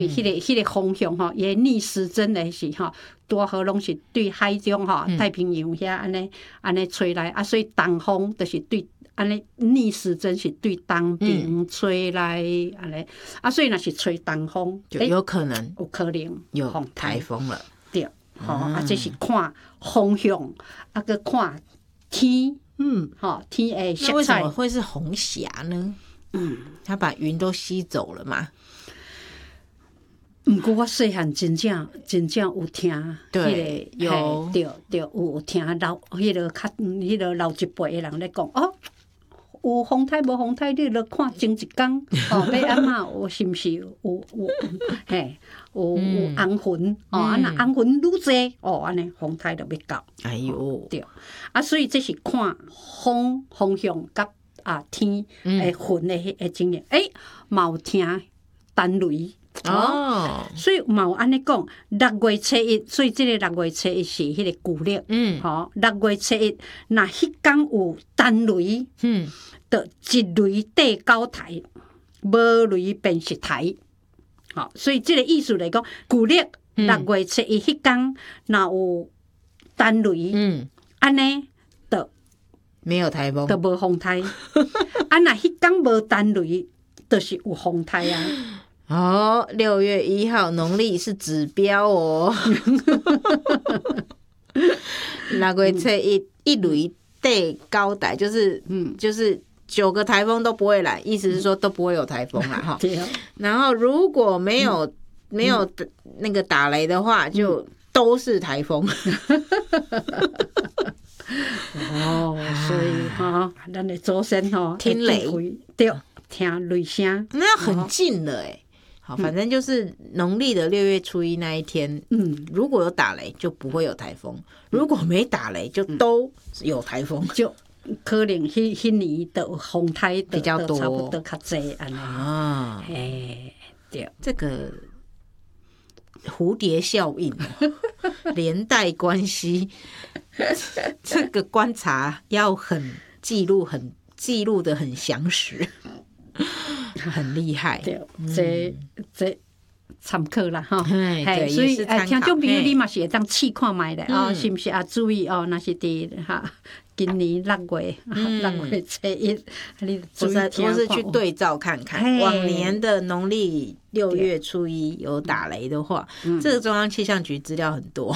迄个方向吼，伊逆时针的是吼，多好拢是对海中吼，太平洋遐安尼吹来啊，所以东风就是对安尼逆时针是对东边吹来安尼啊，所以若是吹东风， 就有可能有台风了。 对，吼啊，这是看方向，啊，搁看天，吼天的色彩。 那为什么会是红霞呢？它把云都吸走了嘛。 毋过我细汉真正有听， 对，有听迄个老一辈的人咧讲哦。有风台无风台，你著看前一工哦，要安怎有是毋是有嘿有红云哦，啊若红云愈济哦，安尼风台就要到。 哎呦， 对啊，所以这是看风方向甲天诶云的迄个经验。嘛有听单雷。所以嘛有安尼讲，6月初1，所以这个6月初1是迄个旧历，6月初1，若迄天有单雷，就一雷地9台，无雷便是台。所以这个意思来讲，旧历6月初1迄天若有单雷，安尼就没有台风， 就无风台。啊，若迄天无单雷，就是有风台啊。 6月1号农历是指标哦。6月初1一雷地9台，就是9个台风都不会来，意思是说都不会有台风啦哈。然后如果没有那个打雷的话，就都是台风。 所以咱的祖先听雷， 对，听雷声， 那很近了哎。好，反正就是农历的6月初1那一天，如果有打雷就不会有台风，如果没打雷就都有台风， 就可能迄年的风台比较多， 差不多较济安尼啊。 对， 这个蝴蝶效应连带关系，这个观察要记录的很详实。很厉害， 对，这参考啦哈。 对， 所以听众朋友，你嘛是会当试看卖咧是毋是注意若是伫今年6月初1，你注意听或是去对照看看，往年的农历6月初1有打雷的话，这个中央气象局资料很多，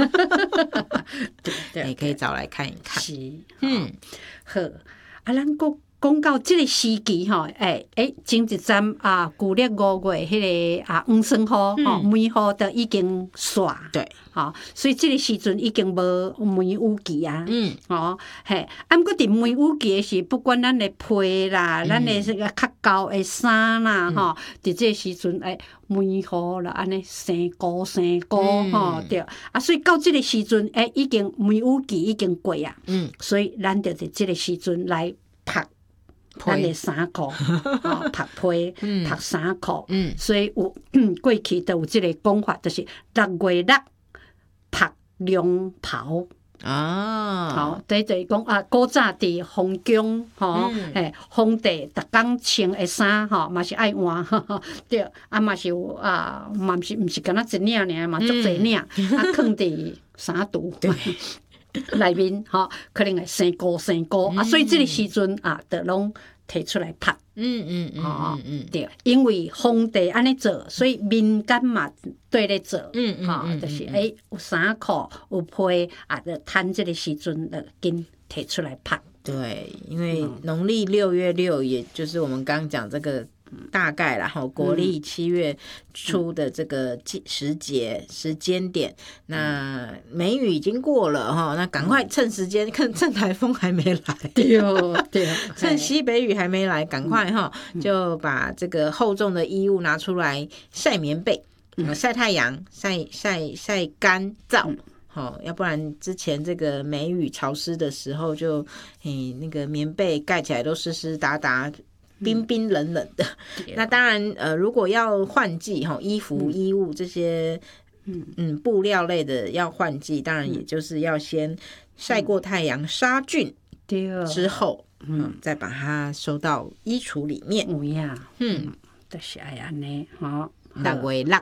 你可以找来看一看。 是，好，咱讲到这个时期前一站旧历5月迄个黄霜雨梅雨都已经煞， 对， 所以这个时阵已经无梅雨季啊，毋过伫梅雨季是不管咱的被啦，咱的较厚的衫啦，伫这个时阵梅雨啦，安尼生菇对，所以到这个时阵已经梅雨季已经过啊，所以咱就伫这个时阵来晒咱的衫裤，晒被、晒衫裤，所以有过去都有这个讲法，就是6月6晒凉袍。这就是讲古早伫皇宫皇帝逐工穿的衫嘛是爱换对，嘛是有嘛毋是干那一领尔嘛，足侪领放伫衫橱内面可能会生菇，所以这个时阵就拢摕出来晒。对，因为皇帝安尼做，所以民间嘛对咧做，就是有衫裤有被就趁这个时阵就紧摕出来晒。 对，因为农历6月6，也就是我们刚刚讲这个大概啦，国历7月初的这个时间点，那梅雨已经过了那赶快趁时间，趁台风还没来， 对， 趁西北雨还没来，赶快就把这个厚重的衣物拿出来晒棉被，晒太阳，晒干燥。要不然之前这个梅雨潮湿的时候就，那个棉被盖起来都湿湿哒哒。冰冰冷冷的，那当然，如果要换季衣服、衣物这些，布料类的要换季，当然也就是要先晒过太阳、杀菌之后，再把它收到衣橱里面。 就是安尼6月6